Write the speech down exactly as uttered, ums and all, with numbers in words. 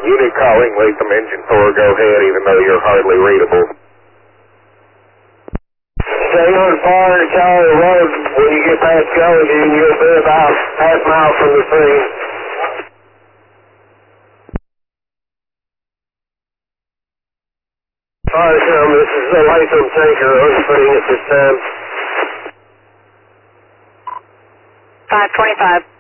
Unit calling Latham Engine four, go ahead, even though you're hardly readable. Stay on far to Charlie Road. When you get past Gulligan, you'll be about half a mile from the scene. Fire Chum, this is the Latham tanker opening at this time. five twenty-five.